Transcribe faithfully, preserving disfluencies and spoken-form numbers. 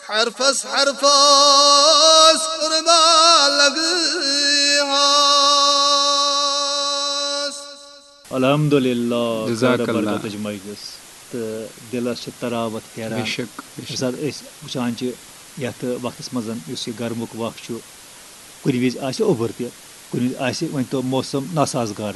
हरफस हरफस खुर्दा लग अल्हम्दुलिल्लाह जज़ाकल्लाह। बरकत मजलिस तो दिलस तरावत फेरान बेशक साथ वुचान यथ वक्तस मज यह गर्मुक वक्त कुछ विज आसे ओबर तह कुछ विज आसे वन तो मौसम नासाजगार